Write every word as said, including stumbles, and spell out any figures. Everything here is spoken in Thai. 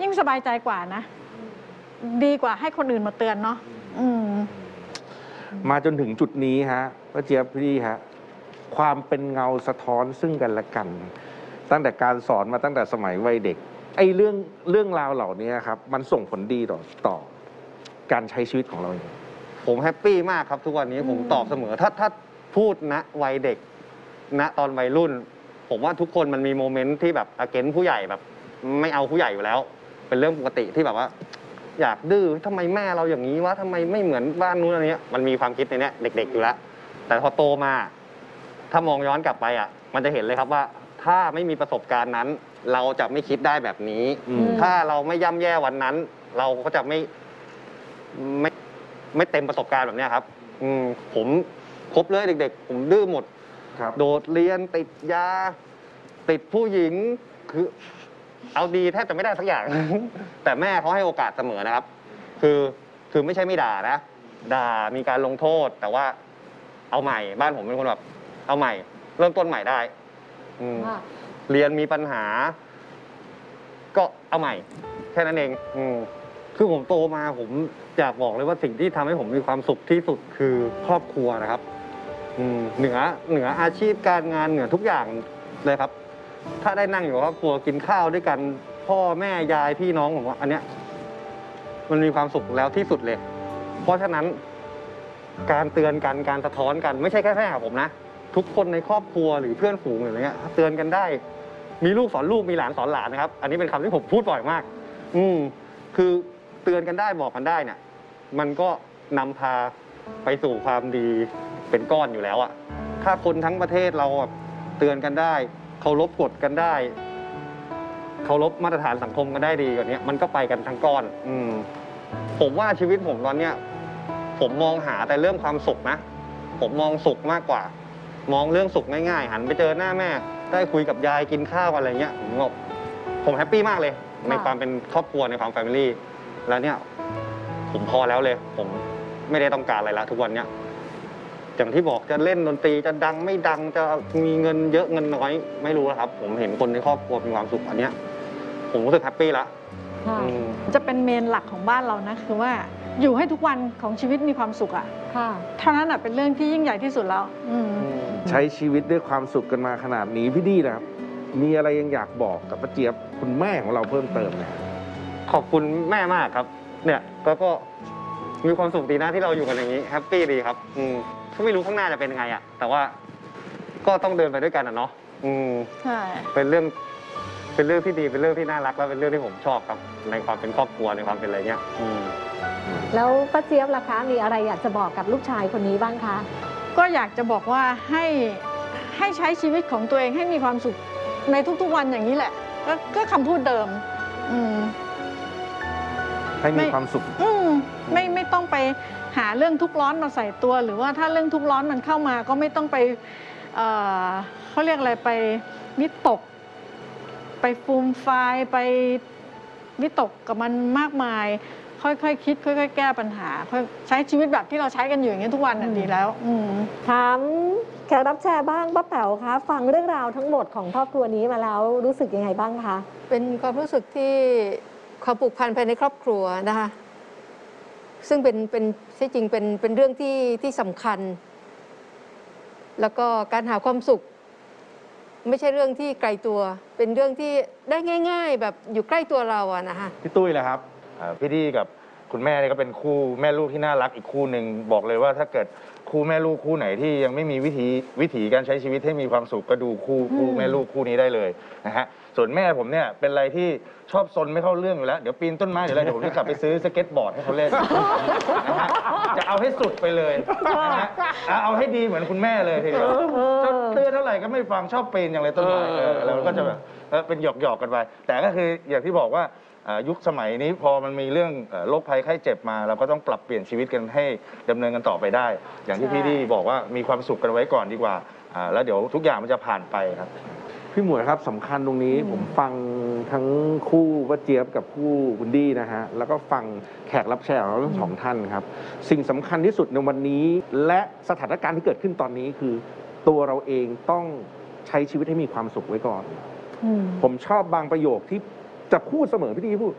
ยิ่งสบายใจกว่านะดีกว่าให้คนอื่นมาเตือนเนาะอืมมาจนถึงจุดนี้ฮะป้าเจี๊ยบพี่ฮะความเป็นเงาสะท้อนซึ่งกันและกัน ตั้งแต่การสอนมาตั้งแต่สมัยวัยเด็กไอ้เรื่องเรื่องราวเหล่านี้ครับมันส่งผลดีต่อต่อการใช้ชีวิตของเราเองผมแฮปปี้มากครับทุกวันนี้ผมตอบเสมอถ้าถ้าพูดณวัยเด็กณตอนวัยรุ่น ผมว่าทุกคนมันมีโมเมนต์ที่แบบอเกนผู้ใหญ่แบบไม่เอาผู้ใหญ่อยู่แล้ว เป็นเรื่องปกติที่แบบว่า อยากดื้อทำไมแม่เราอย่างนี้วะทำไมไม่เหมือนบ้านนู้นอะไรเงี้ยมันมีความคิดในเนี้ยเด็กๆอยู่แล้วแต่พอโตมาถ้ามองย้อนกลับไปอ่ะมันจะเห็นเลยครับว่าถ้าไม่มีประสบการณ์นั้น เราจะไม่คิดได้แบบนี้ ถ้าเราไม่ย่ำแย่วันนั้น เราก็จะไม่ไม่ไม่เต็มประสบการณ์แบบนี้ครับ อืมผมครบเลยเด็กๆผมดื้อหมดโดดเรียนติดยาติดผู้หญิงคือเอาดีแทบจะไม่ได้สักอย่าง แต่แม่เขาให้โอกาสเสมอนะครับ คือคือไม่ใช่ไม่ด่านะด่ามีการลงโทษ แต่ว่าเอาใหม่บ้านผมเป็นคนแบบเอาใหม่ เริ่มต้นใหม่ได้อืมเรียนมีปัญหา ก็เอาใหม่ แค่นั้นเองอืมคือผมโตมาผมอยากบอกเลยว่าสิ่งที่ทำให้ผมมีความสุขที่สุดคือครอบครัวนะครับอืมเหนือเหนืออาชีพการงานเหนือทุกอย่างเลยครับ ถ้าได้นั่งอยู่กับครอบครัวกินข้าวด้วยกันพ่อแม่ยายพี่น้องผมว่าอันเนี้ยมันมีความสุขแล้วที่สุดเลย เพราะฉะนั้นการเตือนกันการสะท้อนกันไม่ใช่แค่แม่กับผมนะทุกคนในครอบครัวหรือเพื่อนฝูงอะไรเงี้ยเตือนกันได้มีลูกสอนลูกมีหลานสอนหลานนะครับอันนี้เป็นคำที่ผมพูดบ่อยมาก อืมคือเตือนกันได้บอกกันได้เนี่ยมันก็นำพาไปสู่ความดีเป็นก้อนอยู่แล้วอะถ้าคนทั้งประเทศเราเตือนกันได้เคารพกฎกันได้เคารพมาตรฐานสังคมกันได้ดีกว่านี้มันก็ไปกันทั้งก้อน อืมผมว่าชีวิตผมตอนเนี้ยผมมองหาแต่เรื่องความสุขนะผมมองสุขมากกว่า มองเรื่องสุขง่ายๆหันไปเจอหน้าแม่ได้คุยกับยายกินข้าวอะไรเงี้ยผมบอกผมแฮปปี้มากเลยในความเป็นครอบครัวในความแฟมิลี่แล้วเนี่ยผมพอแล้วเลย ผมไม่ได้ต้องการอะไรแล้วทุกวันเนี้ยอย่างที่บอกจะเล่นดนตรีจะดังไม่ดังจะมีเงินเยอะเงินน้อยไม่รู้นะครับผมเห็นคนในครอบครัวมีความสุขอันเนี้ยผมรู้สึกแฮปปี้ละจะเป็นเมนหลักของบ้านเรานะคือว่าอยู่ให้ทุกวันของชีวิตมีความสุขอ่ะเท่านั้นอ่ะเป็นเรื่องที่ยิ่งใหญ่ที่สุดแล้วใช้ชีวิตด้วยความสุขกันมาขนาดนี้พี่ดีนะครับมีอะไรยังอยากบอกกับป้าเจี๊ยบคุณแม่ของเราเพิ่มเติมไหมขอบคุณแม่มากครับเนี่ยก็ก็มีความสุขดีนะที่เราอยู่กันอย่างนี้แฮปปี้ดีครับอืมไม่รู้ข้างหน้าจะเป็นยังไงอะแต่ว่าก็ต้องเดินไปด้วยกันอะเนาะอืมใช่เป็นเรื่องเป็นเรื่องที่ดีเป็นเรื่องที่น่ารักแล้วเป็นเรื่องที่ผมชอบครับในความเป็นครอบครัวในความเป็นอะไรเงี้ยอืมแล้วป้าเจี๊ยบล่ะคะมีอะไรอยากจะบอกกับลูกชายคนนี้บ้างคะก็อยากจะบอกว่าให้ให้ใช้ชีวิตของตัวเองให้มีความสุขในทุกๆวันอย่างนี้แหละก็ก็คำพูดเดิมอืมให้มีความสุขอืมไม่ไม่ต้องไปหาเรื่องทุกข์ร้อนมาใส่ตัวหรือว่าถ้าเรื่องทุกข์ร้อนมันเข้ามาก็ไม่ต้องไปเอ่อเขาเรียกอะไรไปวิตกไปฟูมไฟล์ไปวิตกกับมันมากมายค่อยๆ ค, คิดค่อยๆแก้ปัญหาใช้ชีวิตแบบที่เราใช้กันอยู่อย่างนี้ทุกวันดีแล้วถามแขกรับแชร์บ้างป้าแป๋วคะฟังเรื่องราวทั้งหมดของครอบครัวนี้มาแล้วรู้สึกยังไงบ้างคะเป็นความรู้สึกที่ความผูกพันภายในครอบครัวนะคะซึ่งเป็นเป็นที่จริงเป็นเป็นเรื่องที่ที่สำคัญแล้วก็การหาความสุขไม่ใช่เรื่องที่ไกลตัวเป็นเรื่องที่ได้ง่ายๆแบบอยู่ใกล้ตัวเราอะนะคะพี่ตุ้ยแหละครับพี่ดีกับคุณแม่นี่ก็เป็นคู่แม่ลูกที่น่ารักอีกคู่หนึ่งบอกเลยว่าถ้าเกิดคู่แม่ลูกคู่ไหนที่ยังไม่มีวิธีวิถีการใช้ชีวิตให้มีความสุขก็ดูคู่คู่แม่ลูกคู่นี้ได้เลยนะฮะส่วนแม่ผมเนี่ยเป็นอะไรที่ชอบซนไม่เข้าเรื่องอยู่แล้วเดี๋ยวปีนต้นไม้เดี๋ยวอะไรเดี๋ยวผมจะกลับไปซื้อสเก็ตบอร์ดให้เขาเล่นนะฮะจะเอาให้สุดไปเลยนะฮะเอาให้ดีเหมือนคุณแม่เลยทีเดียวเตือนเท่าไหร่ก็ไม่ฟังชอบปีนอย่างไรต้นไม้แล้วก็จะแบบเป็นหยอกๆกันไปแต่ก็คืออย่างที่บอกว่ายุคสมัยนี้พอมันมีเรื่องโรคภัยไข้เจ็บมาเราก็ต้องปรับเปลี่ยนชีวิตกันให้ดำเนินกันต่อไปได้อย่างที่พี่ดีบอกว่ามีความสุขกันไว้ก่อนดีกว่าแล้วเดี๋ยวทุกอย่างมันจะผ่านไปครับพี่หมวยครับสำคัญตรงนี้ผมฟังทั้งคู่ป้าเจี๊ยบกับคู่คุณดีนะฮะแล้วก็ฟังแขกรับเชิญของเราทั้งสองท่านครับสิ่งสำคัญที่สุดในวันนี้และสถานการณ์ที่เกิดขึ้นตอนนี้คือตัวเราเองต้องใช้ชีวิตให้มีความสุขไว้ก่อนผมชอบบางประโยคที่จะพูดเสมอพี่ดีพูด